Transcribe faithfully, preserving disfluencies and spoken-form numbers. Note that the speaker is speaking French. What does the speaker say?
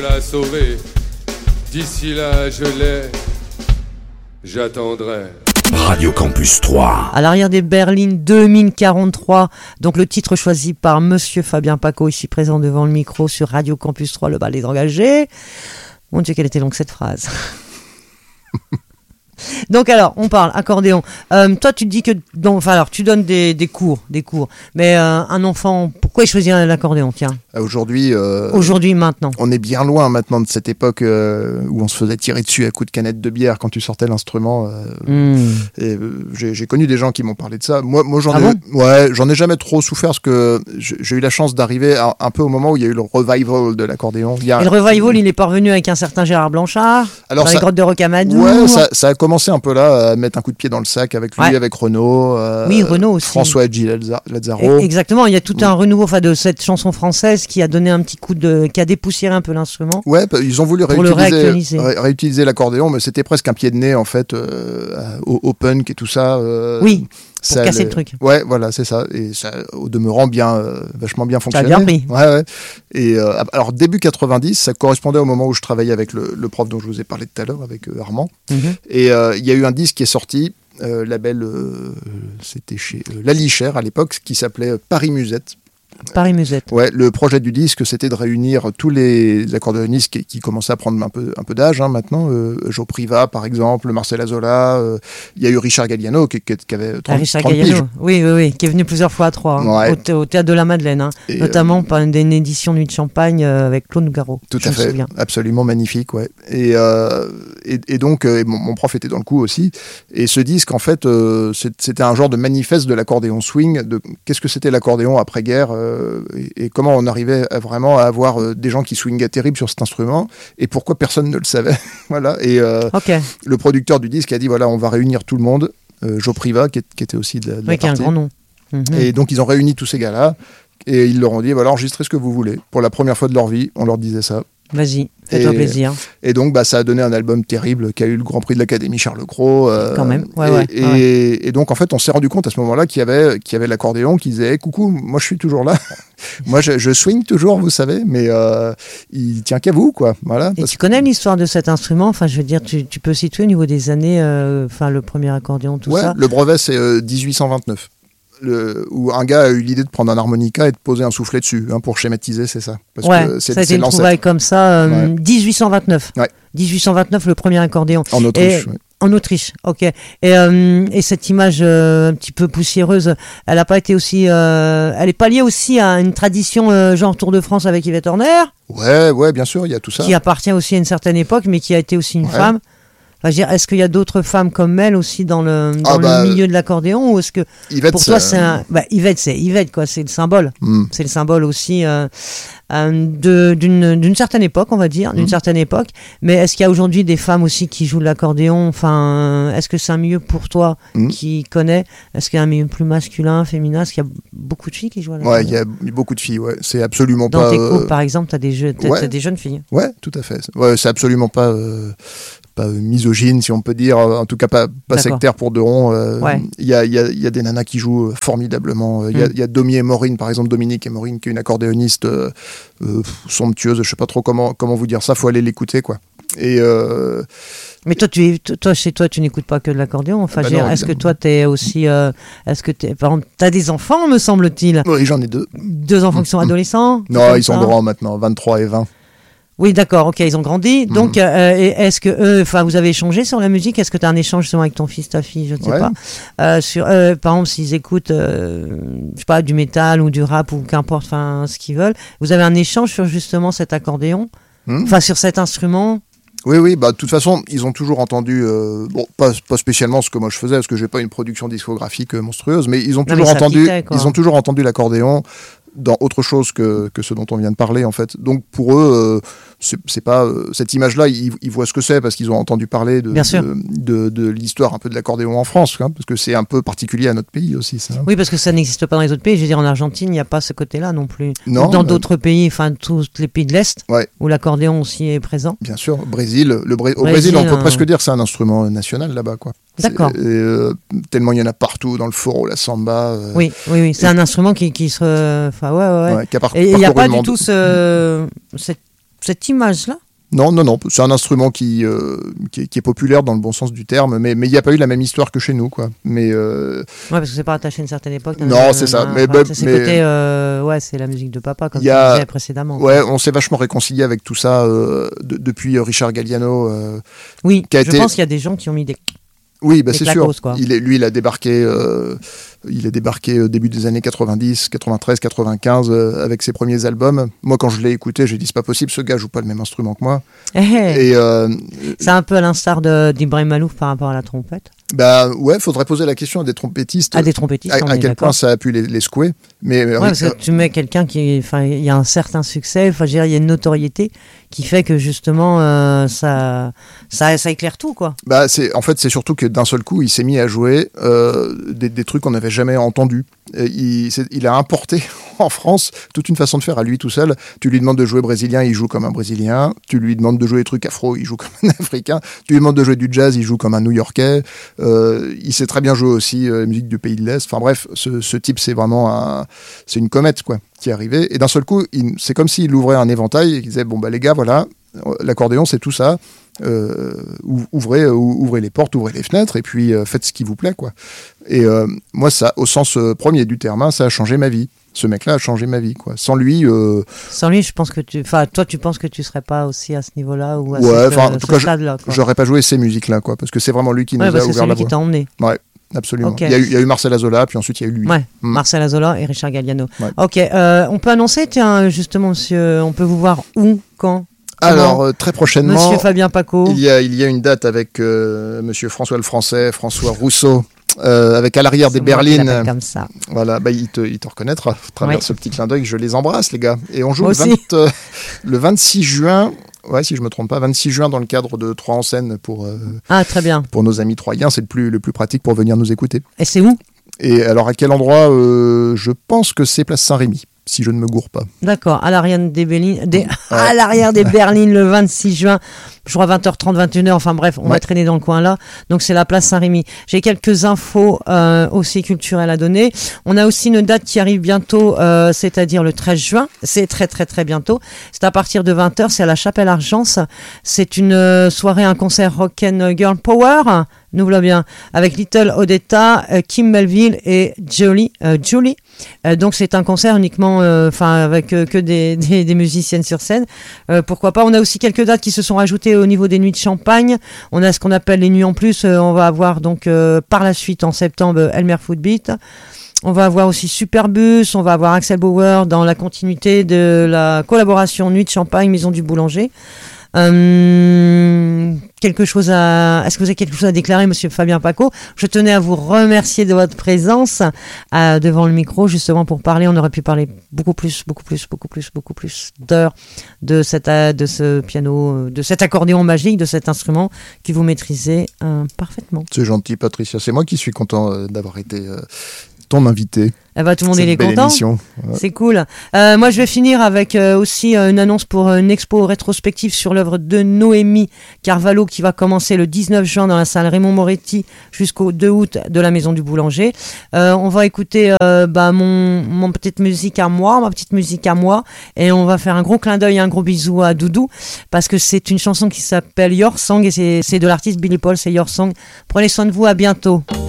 La sauver, d'ici là je l'ai, j'attendrai. Radio Campus trois. À l'arrière des berlines deux mille quarante-trois, donc le titre choisi par Monsieur Fabien Paco, ici présent devant le micro sur Radio Campus trois, le bal des engagés. Mon Dieu, quelle était longue cette phrase. Donc alors, on parle accordéon. Euh, toi, tu te dis que, donc, enfin alors, tu donnes des, des cours, des cours. Mais euh, un enfant, pourquoi il choisit l'accordéon, tiens? Aujourd'hui, euh, Aujourd'hui, maintenant. On est bien loin maintenant de cette époque euh, où on se faisait tirer dessus à coups de canette de bière quand tu sortais l'instrument. Euh, mmh. Et euh, j'ai, j'ai connu des gens qui m'ont parlé de ça. Moi, moi, j'en ah ai, bon ouais, j'en ai jamais trop souffert parce que j'ai eu la chance d'arriver à, un peu au moment où il y a eu le revival de l'accordéon. Il y a... Et le revival, il est parvenu avec un certain Gérard Blanchard. Alors dans ça... les grottes de Rocamadour. Ouais, ça, ça a commencé un peu là, à mettre un coup de pied dans le sac avec lui, ouais. avec Renaud. Euh, oui, Renaud aussi. François Edgy Lazzaro. Exactement, il y a tout un renouveau, enfin, de cette chanson française qui a donné un petit coup de, qui a dépoussiéré un peu l'instrument. Ouais, ils ont voulu réutiliser, ré- réutiliser l'accordéon, mais c'était presque un pied de nez en fait euh, au, au punk et tout ça. Euh, oui. Pour ça, casser le... le truc. Ouais, voilà, c'est ça. Et ça, au demeurant, bien, euh, vachement bien fonctionné. Ça a bien pris. Ouais, ouais. Et euh, alors, début quatre-vingt-dix, ça correspondait au moment où je travaillais avec le, le prof dont je vous ai parlé tout à l'heure, avec euh, Armand. Mm-hmm. Et il euh, y a eu un disque qui est sorti, euh, label, euh, c'était chez euh, La Lichère à l'époque, qui s'appelait Paris Musette. Paris Musette. Ouais, le projet du disque, c'était de réunir tous les accordéonistes qui, qui commençaient à prendre un peu, un peu d'âge hein, maintenant. Euh, Joe Priva, par exemple, Marcel Azola. Il euh, y a eu Richard Galliano qui, qui, qui avait trente, ah, Richard trente Galliano, piges. Oui, oui, oui, qui est venu plusieurs fois à Troyes, hein, ouais. au, au Théâtre de la Madeleine, hein, notamment euh, par une, une édition Nuit de Champagne euh, avec Claude Nougaro. Tout à fait, absolument magnifique, ouais. Et, euh, et, et donc, euh, mon, mon prof était dans le coup aussi. Et ce disque, en fait, euh, c'était un genre de manifeste de l'accordéon swing, de qu'est-ce que c'était l'accordéon après-guerre euh, et, et comment on arrivait à vraiment à avoir euh, des gens qui swingaient terrible sur cet instrument et pourquoi personne ne le savait. Voilà. Et euh, okay. le producteur du disque a dit voilà, on va réunir tout le monde. Euh, Joe Priva, qui, est, qui était aussi de la, de oui, la qui a un grand nom. Mm-hmm. Et donc, ils ont réuni tous ces gars-là et ils leur ont dit voilà, enregistrez ce que vous voulez. Pour la première fois de leur vie, on leur disait ça. Vas-y, fais-toi et, plaisir. Et donc, bah, ça a donné un album terrible qui a eu le Grand Prix de l'Académie Charles Cros. Euh, Quand même, ouais, et, ouais, et, ouais. et donc, en fait, on s'est rendu compte à ce moment-là qu'il y avait, qu'il y avait l'accordéon qui disait hey, coucou, moi je suis toujours là. Moi je, je swing toujours, vous savez, mais euh, il tient qu'à vous, quoi. Voilà, et tu connais l'histoire de cet instrument? Enfin, je veux dire, tu, tu peux situer au niveau des années, euh, enfin, le premier accordéon, tout ouais, ça. Le brevet, c'est euh, dix-huit cent vingt-neuf. Le, où un gars a eu l'idée de prendre un harmonica et de poser un soufflet dessus, hein, pour schématiser, c'est ça. Parce ouais, que c'est, ça a été c'est une l'ancêtre. trouvaille comme ça, euh, ouais. dix-huit cent vingt-neuf. Ouais. dix-huit cent vingt-neuf, le premier accordéon. En Autriche, et, ouais. En Autriche, ok. Et, euh, et cette image euh, un petit peu poussiéreuse, elle n'a pas été aussi, euh, elle est pas liée aussi à une tradition euh, genre Tour de France avec Yvette Horner. Ouais, ouais, bien sûr, il y a tout ça. Qui appartient aussi à une certaine époque, mais qui a été aussi une ouais. femme. Enfin, je veux dire, est-ce qu'il y a d'autres femmes comme elle aussi dans le, dans ah bah, le milieu de l'accordéon ou est-ce que Yvette, pour toi c'est un bah, Yvette c'est Yvette quoi, c'est le symbole, mm. c'est le symbole aussi euh, euh, de, d'une, d'une certaine époque on va dire, d'une mm. certaine époque. Mais est-ce qu'il y a aujourd'hui des femmes aussi qui jouent de l'accordéon? Enfin, est-ce que c'est un milieu pour toi mm. qui connais? Est-ce qu'il y a un milieu plus masculin, féminin? Est-ce qu'il y a beaucoup de filles qui jouent à l'accordéon? Ouais, il y a beaucoup de filles. Ouais, c'est absolument dans pas. Dans tes cours, euh... par exemple, t'as des jeux, t'as, ouais. t'as des jeunes filles. Ouais, tout à fait. Ouais, c'est absolument pas. Euh... pas misogyne si on peut dire, en tout cas pas, pas sectaire pour de rond. Il euh, ouais. y, a, y, a, y a des nanas qui jouent formidablement. Il mm. y, y a Domi et Maureen, par exemple, Dominique et Maureen, qui est une accordéoniste euh, euh, somptueuse, je sais pas trop comment, comment vous dire ça, faut aller l'écouter, quoi. Et euh... Mais toi, tu, toi, chez toi, tu n'écoutes pas que de l'accordéon. Enfin, bah non, non, est-ce que toi, t'es aussi, euh, est-ce que t'es, par exemple, t'as des enfants, me semble-t-il? Oui, j'en ai deux. Deux enfants mmh. qui sont adolescents? Non, ils sont grands maintenant, vingt-trois et vingt. Oui, d'accord, ok, ils ont grandi. Mmh. Donc, euh, est-ce que eux, enfin, vous avez échangé sur la musique? Est-ce que tu as un échange justement avec ton fils, ta fille, je ne sais ouais. pas. Euh, sur, euh, par exemple, s'ils écoutent, euh, je sais pas, du métal ou du rap ou qu'importe, enfin, ce qu'ils veulent. Vous avez un échange sur justement cet accordéon, enfin, mmh. sur cet instrument. Oui, oui, bah de toute façon, ils ont toujours entendu, euh, bon, pas, pas spécialement ce que moi je faisais, parce que j'ai pas une production discographique monstrueuse, mais ils ont toujours non, entendu, piquait, ils ont toujours entendu l'accordéon dans autre chose que, que ce dont on vient de parler, en fait. Donc, pour eux, euh, c'est, c'est pas, euh, cette image-là, ils, ils voient ce que c'est parce qu'ils ont entendu parler de, de, de, de l'histoire un peu de l'accordéon en France, hein, parce que c'est un peu particulier à notre pays aussi, ça. Oui, parce que ça n'existe pas dans les autres pays. Je veux dire, en Argentine, il n'y a pas ce côté-là non plus. Non. Ou dans d'autres pays, enfin, tous les pays de l'Est, ouais. où l'accordéon aussi est présent. Bien sûr. Brésil, le Bré- au Brésil, Brésil, on peut hein. presque dire que c'est un instrument national là-bas, quoi. D'accord. Euh, tellement il y en a partout, dans le foro, la samba. Euh, oui, oui, oui. C'est et... un instrument qui, qui se. Enfin, ouais, ouais, ouais. ouais qui a par- et il n'y a pas du tout ce, cette cette image-là. Non, non, non, c'est un instrument qui, euh, qui, est, qui est populaire dans le bon sens du terme, mais il n'y a pas eu la même histoire que chez nous, quoi. Mais euh... ouais, parce que c'est pas attaché à une certaine époque. Non, un, c'est ça. Un, mais, enfin, bah, c'est mais... côté, euh, ouais, c'est la musique de papa, comme tu a... disais précédemment. Ouais, on s'est vachement réconcilié avec tout ça euh, de, depuis Richard Galliano. Euh, oui, qui a je été... pense qu'il y a des gens qui ont mis des... Oui, bah, c'est clacos, sûr. Quoi. Il est, lui, il a débarqué, euh, il est débarqué au début des années quatre-vingt-dix, quatre-vingt-treize, quatre-vingt-quinze euh, avec ses premiers albums. Moi, quand je l'ai écouté, j'ai dit c'est pas possible, ce gars joue pas le même instrument que moi. Hey. Et euh, c'est un peu à l'instar de, d'Ibrahim Malouf par rapport à la trompette. Bah ouais, faudrait poser la question à des trompettistes. À des trompettistes, à, à quel d'accord. point ça a pu les, les secouer. Mais ouais, parce que tu mets quelqu'un qui, enfin, il y a un certain succès, enfin, il y a une notoriété qui fait que justement euh, ça, ça, ça éclaire tout, quoi. Bah c'est, en fait, c'est surtout que d'un seul coup, il s'est mis à jouer euh, des, des trucs qu'on n'avait jamais entendus. Il, il a importé en France toute une façon de faire à lui tout seul. Tu lui demandes de jouer brésilien, il joue comme un brésilien. Tu lui demandes de jouer des trucs afro, il joue comme un africain. Tu lui demandes de jouer du jazz, il joue comme un new-yorkais. Euh, il sait très bien jouer aussi euh, musique du pays de l'Est. Enfin bref, ce, ce type, c'est vraiment un, c'est une comète, quoi, qui est arrivée. Et d'un seul coup, il, c'est comme s'il ouvrait un éventail et qu'il disait bon bah les gars, voilà, l'accordéon c'est tout ça. Euh, ouvrez, euh, ouvrez les portes, ouvrez les fenêtres et puis euh, faites ce qui vous plaît, quoi. Et euh, moi, ça, au sens euh, premier du terme, hein, ça a changé ma vie. Ce mec-là a changé ma vie, quoi. Sans lui, euh... sans lui, je pense que tu, enfin, toi, tu penses que tu serais pas aussi à ce niveau-là ou à ouais, cette, en euh, tout ce cas, stade-là, quoi. J'aurais pas joué ces musiques-là, quoi, parce que c'est vraiment lui qui nous ouais, a parce que ouvert c'est la lui voie. qui t'a emmené. Ouais. Absolument. Okay. Il, y a eu, il y a eu Marcel Azola, puis ensuite il y a eu lui. Ouais, mmh. Marcel Azola et Richard Galliano. Ouais. Ok, euh, on peut annoncer, tiens, justement, monsieur, on peut vous voir où, quand? Alors, euh, très prochainement, Monsieur Fabien Paco. Il y a, il y a une date avec euh, Monsieur François le Français, François Rousseau, euh, avec à l'arrière c'est des berlines. Comme ça. Voilà, bah, il, te, il te reconnaîtra à travers oui. ce petit clin d'œil. Je les embrasse, les gars. Et on joue le, vingt, euh, le vingt-six juin. Ouais, si je me trompe pas, vingt-six juin dans le cadre de Troyes en scène pour, euh, ah, très bien. Pour nos amis troyens. C'est le plus, le plus pratique pour venir nous écouter. Et c'est où? Et alors, à quel endroit euh, je pense que c'est place Saint-Rémy, si je ne me gourre pas. D'accord, à l'arrière des Berlines, des... Ouais. à l'arrière des Berlines le vingt-six juin, je crois vingt heures trente, vingt et une heures, enfin bref, on ouais. va traîner dans le coin là. Donc c'est la place Saint-Rémy. J'ai quelques infos euh, aussi culturelles à donner. On a aussi une date qui arrive bientôt, euh, c'est-à-dire le treize juin. C'est très très très bientôt. C'est à partir de vingt heures, c'est à la Chapelle Argence. C'est une euh, soirée, un concert rock and girl power. Nous voilà bien, avec Little Odetta, euh, Kim Melville et Jolie, euh, Julie. Euh, donc c'est un concert uniquement, enfin euh, avec euh, que des, des, des musiciennes sur scène. Euh, pourquoi pas. On a aussi quelques dates qui se sont rajoutées au niveau des nuits de Champagne. On a ce qu'on appelle les nuits en plus. Euh, on va avoir donc euh, par la suite en septembre Elmer Footbeat. On va avoir aussi Superbus, on va avoir Axel Bauer dans la continuité de la collaboration Nuit de Champagne, Maison du Boulanger. Euh, quelque chose à... Est-ce que vous avez quelque chose à déclarer, monsieur Fabien Paco? Je tenais à vous remercier de votre présence euh, devant le micro, justement pour parler. On aurait pu parler beaucoup plus, beaucoup plus, beaucoup plus, beaucoup plus d'heures de, cette, de ce piano, de cet accordéon magique, de cet instrument que vous maîtrisez euh, parfaitement. C'est gentil, Patricia. C'est moi qui suis content euh, d'avoir été... Euh... ton invité. Eh ben, tout le monde est content. Ouais. C'est cool. Euh, moi, je vais finir avec euh, aussi euh, une annonce pour euh, une expo rétrospective sur l'œuvre de Noémie Carvalho qui va commencer le dix-neuf juin dans la salle Raymond Moretti jusqu'au deux août de la Maison du Boulanger. Euh, on va écouter euh, bah, mon, mon petite musique à moi, ma petite musique à moi, et on va faire un gros clin d'œil, un gros bisou à Doudou parce que c'est une chanson qui s'appelle Your Song et c'est, c'est de l'artiste Billy Paul, c'est Your Song. Prenez soin de vous, à bientôt.